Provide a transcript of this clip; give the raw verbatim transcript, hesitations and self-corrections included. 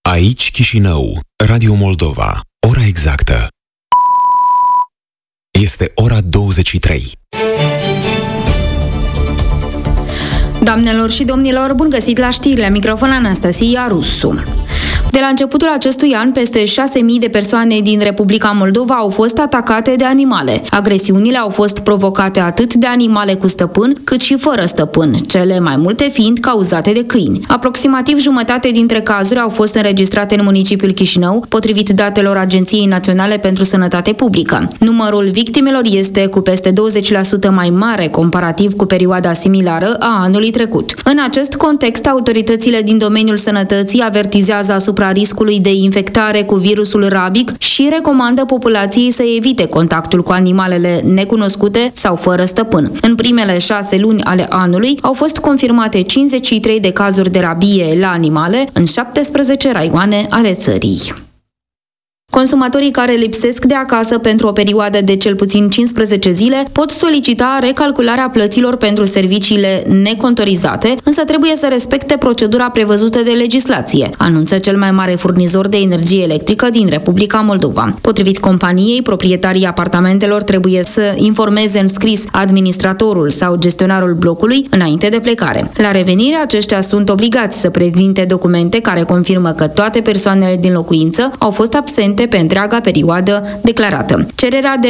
Aici Chișinău, Radio Moldova. Ora exactă este ora douăzeci și trei. Doamnelor și domnilor, bun găsit la știri, la microfon Anastasia Rusu. De la începutul acestui an, peste șase mii de persoane din Republica Moldova au fost atacate de animale. Agresiunile au fost provocate atât de animale cu stăpân, cât și fără stăpân, cele mai multe fiind cauzate de câini. Aproximativ jumătate dintre cazuri au fost înregistrate în municipiul Chișinău, potrivit datelor Agenției Naționale pentru Sănătate Publică. Numărul victimelor este cu peste douăzeci la sută mai mare comparativ cu perioada similară a anului trecut. În acest context, autoritățile din domeniul sănătății avertizează asupra riscului de infectare cu virusul rabic și recomandă populației să evite contactul cu animalele necunoscute sau fără stăpân. În primele șase luni ale anului au fost confirmate cincizeci și trei de cazuri de rabie la animale în șaptesprezece raioane ale țării. Consumatorii care lipsesc de acasă pentru o perioadă de cel puțin cincisprezece zile pot solicita recalcularea plăților pentru serviciile necontorizate, însă trebuie să respecte procedura prevăzută de legislație, anunță cel mai mare furnizor de energie electrică din Republica Moldova. Potrivit companiei, proprietarii apartamentelor trebuie să informeze în scris administratorul sau gestionarul blocului înainte de plecare. La revenire, aceștia sunt obligați să prezinte documente care confirmă că toate persoanele din locuință au fost absente pe întreaga perioadă declarată. Cererea de